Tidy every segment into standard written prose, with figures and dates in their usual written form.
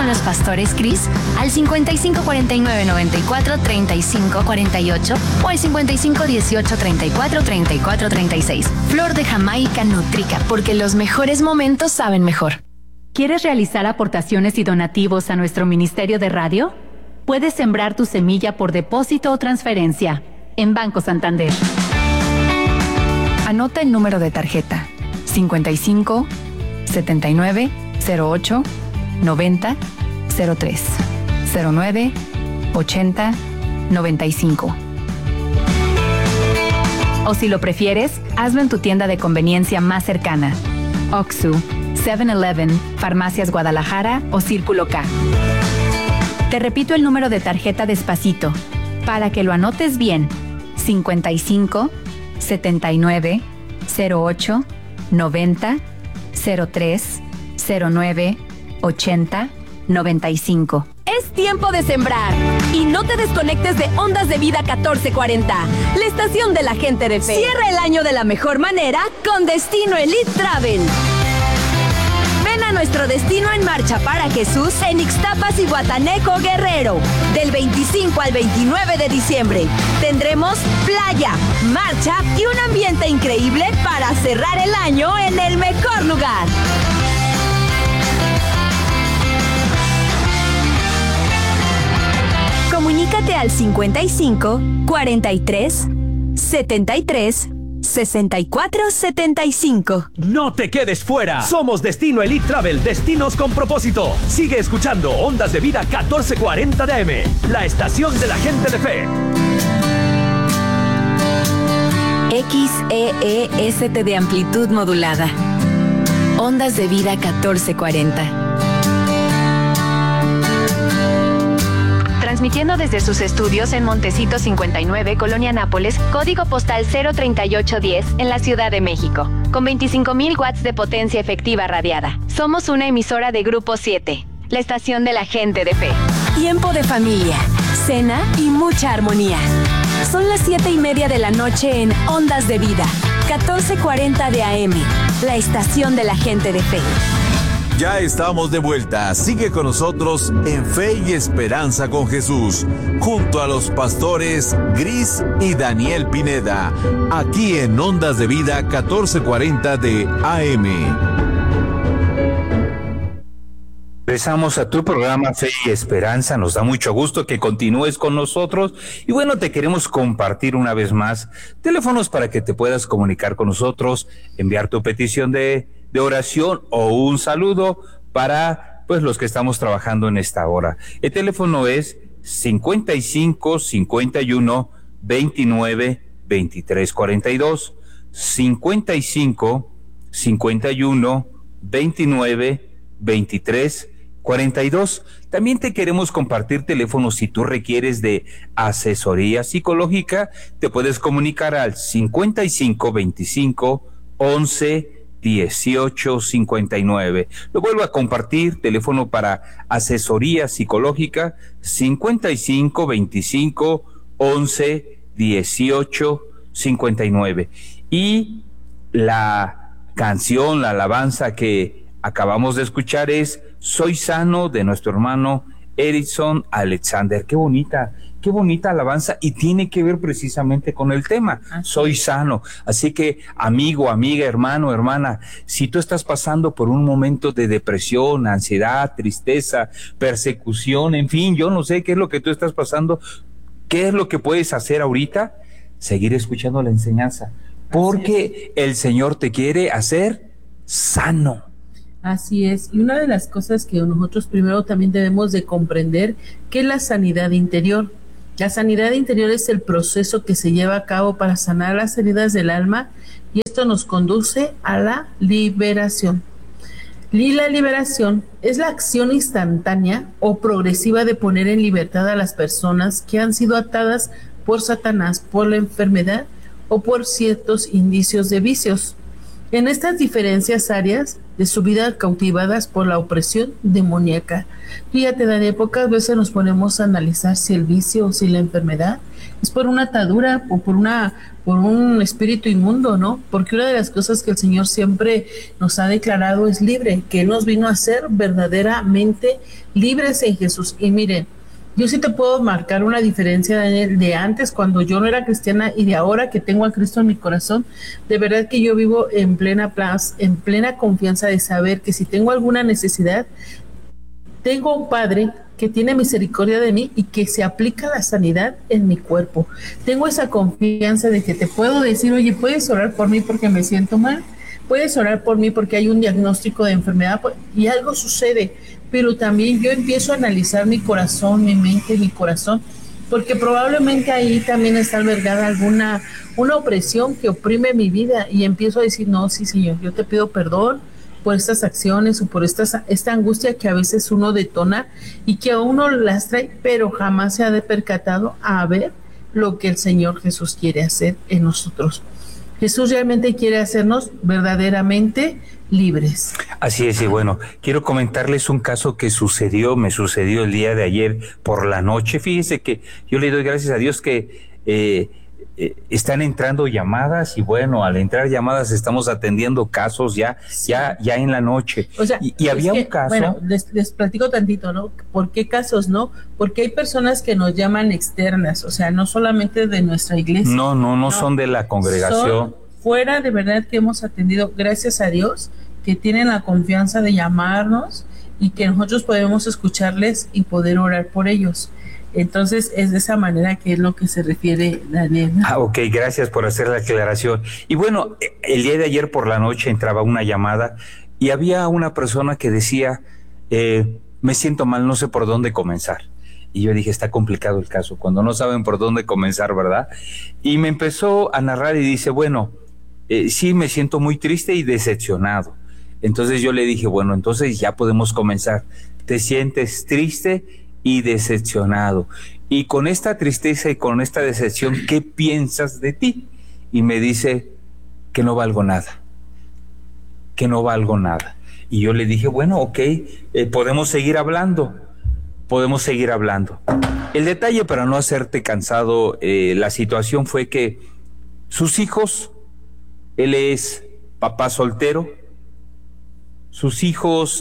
con los pastores Cris al 55 49 94 35 48 o al 55 18 34 34 36. Flor de Jamaica Nutrica, porque los mejores momentos saben mejor. ¿Quieres realizar aportaciones y donativos a nuestro Ministerio de Radio? Puedes sembrar tu semilla por depósito o transferencia en Banco Santander. Anota el número de tarjeta: 55 79 08 90 03 09 80 95. O si lo prefieres, hazlo en tu tienda de conveniencia más cercana: Oxxo, 7-Eleven, Farmacias Guadalajara o Círculo K. Te repito el número de tarjeta despacito, para que lo anotes bien: 55 79 08 90 03 09 80 95. Es tiempo de sembrar y no te desconectes de Ondas de Vida 1440, la estación de la gente de fe. Cierra el año de la mejor manera con Destino Elite Travel. Ven a nuestro destino en marcha para Jesús en Ixtapas y Guataneco, Guerrero. Del 25 al 29 de diciembre tendremos playa, marcha y un ambiente increíble para cerrar el año en el mejor lugar. Comunícate al 55 43 73 64 75. No te quedes fuera. Somos Destino Elite Travel, destinos con propósito. Sigue escuchando Ondas de Vida 1440 de AM, la estación de la gente de fe. XEEST de amplitud modulada. Ondas de Vida 1440. Transmitiendo desde sus estudios en Montecito 59, Colonia Nápoles, código postal 03810 en la Ciudad de México, con 25,000 watts de potencia efectiva radiada. Somos una emisora de Grupo 7, la estación de la gente de fe. Tiempo de familia, cena y mucha armonía. Son las 7:30 de la noche en Ondas de Vida, 1440 de AM, la estación de la gente de fe. Ya estamos de vuelta. Sigue con nosotros en Fe y Esperanza con Jesús, junto a los pastores Gris y Daniel Pineda, aquí en Ondas de Vida 1440 de AM. Regresamos a tu programa Fe y Esperanza. Nos da mucho gusto que continúes con nosotros. Y bueno, te queremos compartir una vez más teléfonos para que te puedas comunicar con nosotros, enviar tu petición de oración o un saludo para pues los que estamos trabajando en esta hora. El teléfono es 55 51 29 23 42, 55 51 29 23 42. También te queremos compartir teléfonos si tú requieres de asesoría psicológica. Te puedes comunicar al 55 25 11 18 59. Lo vuelvo a compartir, teléfono para asesoría psicológica 55 25 11 18 59. Y la canción, la alabanza que acabamos de escuchar es Soy Sano, de nuestro hermano Erickson Alexander. Qué bonita alabanza, y tiene que ver precisamente con el tema. Soy sano. Así que, amigo, amiga, hermano, hermana, si tú estás pasando por un momento de depresión, ansiedad, tristeza, persecución, en fin, yo no sé qué es lo que tú estás pasando, ¿qué es lo que puedes hacer ahorita? Seguir escuchando la enseñanza, porque el Señor te quiere hacer sano. Así es, y una de las cosas que nosotros primero también debemos de comprender, que es la sanidad interior. La sanidad interior es el proceso que se lleva a cabo para sanar las heridas del alma, y esto nos conduce a la liberación. Y la liberación es la acción instantánea o progresiva de poner en libertad a las personas que han sido atadas por Satanás, por la enfermedad o por ciertos indicios de vicios. en estas diferentes áreas de su vida cautivadas por la opresión demoníaca. Fíjate, Daniel, pocas veces nos ponemos a analizar si el vicio o si la enfermedad es por una atadura o por un espíritu inmundo, ¿no? Porque una de las cosas que el Señor siempre nos ha declarado es libre, que Él nos vino a ser verdaderamente libres en Jesús. Y miren, yo sí te puedo marcar una diferencia, Daniel, de antes, cuando yo no era cristiana, y de ahora que tengo a Cristo en mi corazón. De verdad que yo vivo en plena paz, en plena confianza de saber que si tengo alguna necesidad, tengo un Padre que tiene misericordia de mí y que se aplica la sanidad en mi cuerpo. Tengo esa confianza de que te puedo decir, oye, ¿puedes orar por mí porque me siento mal? ¿Puedes orar por mí porque hay un diagnóstico de enfermedad? Y algo sucede. Pero también yo empiezo a analizar mi corazón, mi mente, mi corazón, porque probablemente ahí también está albergada una opresión que oprime mi vida, y empiezo a decir, no, sí, Señor, yo te pido perdón por estas acciones o por esta angustia que a veces uno detona y que a uno las trae, pero jamás se ha de percatado a ver lo que el Señor Jesús quiere hacer en nosotros. Jesús realmente quiere hacernos verdaderamente libres. Así es, y bueno, quiero comentarles un caso que me sucedió el día de ayer por la noche. Fíjense que yo le doy gracias a Dios que están entrando llamadas, y bueno, al entrar llamadas estamos atendiendo casos ya en la noche. O sea, y había un caso. Bueno, les platico tantito, ¿no? ¿Por qué casos, no? Porque hay personas que nos llaman externas, o sea, no solamente de nuestra iglesia. No son de la congregación. Son fuera, de verdad, que hemos atendido, gracias a Dios, que tienen la confianza de llamarnos y que nosotros podemos escucharles y poder orar por ellos. Entonces, es de esa manera que es lo que se refiere Daniel. Ok, gracias por hacer la aclaración. Y bueno, el día de ayer por la noche entraba una llamada y había una persona que decía, me siento mal, no sé por dónde comenzar. Y yo dije, está complicado el caso, cuando no saben por dónde comenzar, ¿verdad? Y me empezó a narrar y dice, bueno, sí, me siento muy triste y decepcionado. Entonces yo le dije, bueno, entonces ya podemos comenzar. Te sientes triste y decepcionado. Y con esta tristeza y con esta decepción, ¿qué piensas de ti? Y me dice que no valgo nada. Que no valgo nada. Y yo le dije, bueno, ok, podemos seguir hablando. Podemos seguir hablando. El detalle, para no hacerte cansado, la situación fue que sus hijos, él es papá soltero, sus hijos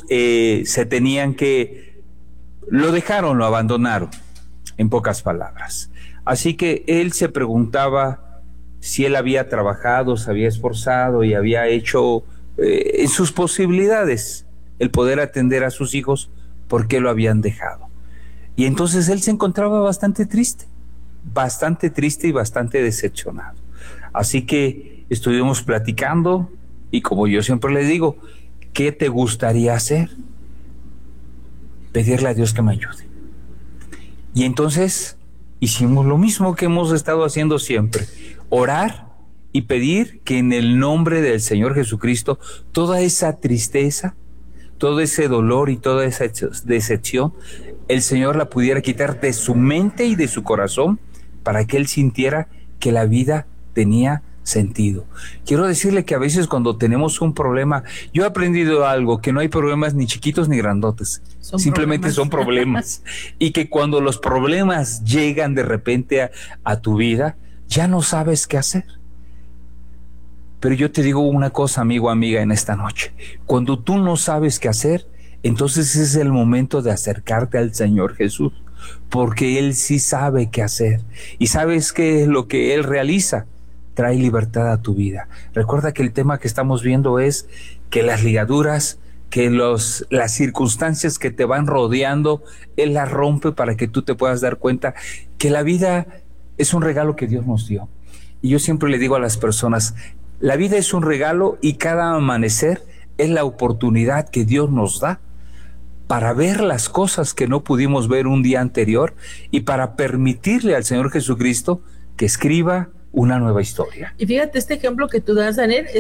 lo dejaron, lo abandonaron, en pocas palabras. Así que él se preguntaba si él había trabajado, se había esforzado y había hecho en sus posibilidades el poder atender a sus hijos, ¿por qué lo habían dejado? Y entonces él se encontraba bastante triste y bastante decepcionado. Así que estuvimos platicando y, como yo siempre le digo, ¿qué te gustaría hacer? Pedirle a Dios que me ayude. Y entonces hicimos lo mismo que hemos estado haciendo siempre: orar y pedir que en el nombre del Señor Jesucristo toda esa tristeza, todo ese dolor y toda esa decepción, el Señor la pudiera quitar de su mente y de su corazón, para que él sintiera que la vida tenía sentido. Quiero decirle que a veces cuando tenemos un problema, yo he aprendido algo, que no hay problemas ni chiquitos ni grandotes, simplemente son problemas. Y que cuando los problemas llegan de repente a tu vida, ya no sabes qué hacer. Pero yo te digo una cosa, amigo, amiga, en esta noche: cuando tú no sabes qué hacer, entonces es el momento de acercarte al Señor Jesús, porque Él sí sabe qué hacer. Y sabes que lo que Él realiza trae libertad a tu vida. Recuerda que el tema que estamos viendo es que las ligaduras, que las circunstancias que te van rodeando, Él las rompe para que tú te puedas dar cuenta que la vida es un regalo que Dios nos dio. Y yo siempre le digo a las personas, la vida es un regalo, y cada amanecer es la oportunidad que Dios nos da para ver las cosas que no pudimos ver un día anterior, y para permitirle al Señor Jesucristo que escriba una nueva historia. Y fíjate, este ejemplo que tú das, Daniel,